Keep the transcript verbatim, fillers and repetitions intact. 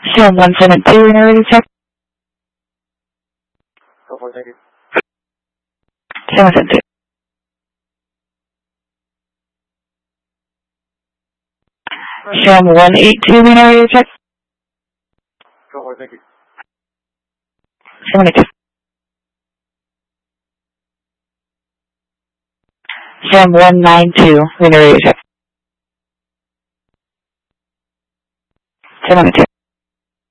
Sam one seven two, when you're ready, check. Go for it, thank you. Sam one seven two. Sam one eight two, when you're ready, check. Go for it, thank you. Sam one eight two. Sam one nine two, when you're ready, check. Sam one eight two.